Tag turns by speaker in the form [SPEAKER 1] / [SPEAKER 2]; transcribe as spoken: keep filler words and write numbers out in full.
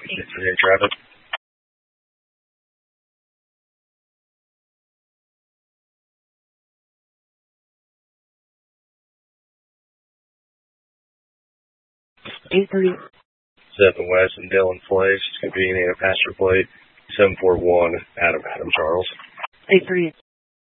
[SPEAKER 1] Hey, traffic.
[SPEAKER 2] eight three.
[SPEAKER 1] seven West and Dillon Place, convening a passenger plate seven four one Adam Adam Charles.
[SPEAKER 2] eight three.